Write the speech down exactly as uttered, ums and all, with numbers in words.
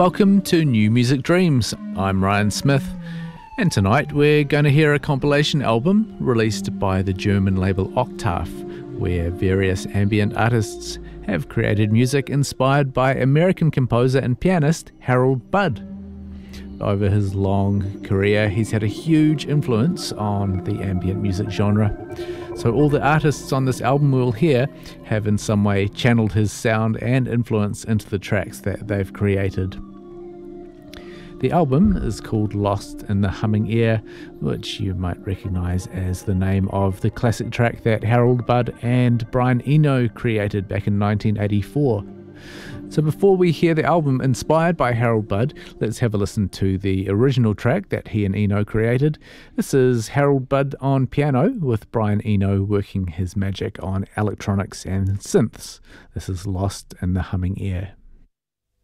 Welcome to New Music Dreams. I'm Ryan Smith, and tonight we're going to hear a compilation album released by the German label Octave, where various ambient artists have created music inspired by American composer and pianist Harold Budd. Over his long career, he's had a huge influence on the ambient music genre. So all the artists on this album we'll hear have in some way channeled his sound and influence into the tracks that they've created. The album is called Lost in the Humming Air, which you might recognise as the name of the classic track that Harold Budd and Brian Eno created back in nineteen eighty-four. So before we hear the album inspired by Harold Budd, let's have a listen to the original track that he and Eno created. This is Harold Budd on piano with Brian Eno working his magic on electronics and synths. This is Lost in the Humming Air.